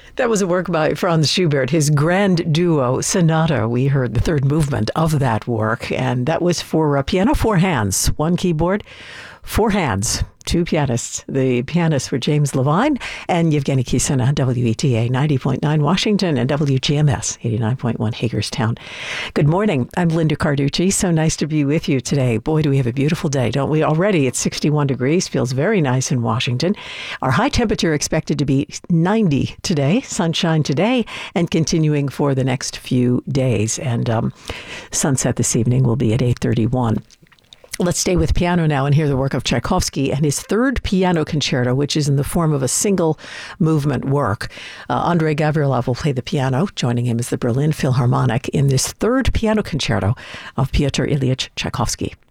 That was a work by Franz Schubert, his grand duo sonata. We heard the third movement of that work, and that was for piano, four hands, one keyboard, four hands, two pianists. The pianists were James Levine and Yevgeny Kisina, WETA 90.9 Washington and WGMS 89.1 Hagerstown. Good morning. I'm Linda Carducci. So nice to be with you today. Boy, do we have a beautiful day, don't we? Already it's 61 degrees. Feels very nice in Washington. Our high temperature expected to be 90 today. Sunshine today and continuing for the next few days. And sunset this evening will be at 8:31. Let's stay with piano now and hear the work of Tchaikovsky and his third piano concerto, which is in the form of a single movement work. Andrei Gavrilov will play the piano. Joining him is the Berlin Philharmonic in this third piano concerto of Pyotr Ilyich Tchaikovsky.